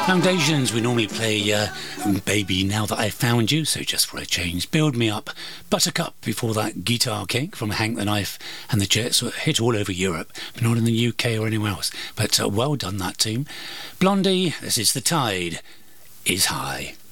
Foundations, we normally play Baby Now That I've Found You, so just for a change. Build Me Up, Buttercup, before that Guitar Cake from Hank the Knife and the Jets, hit all over Europe, but not in the UK or anywhere else. But well done, that team. Blondie, this is The Tide Is High.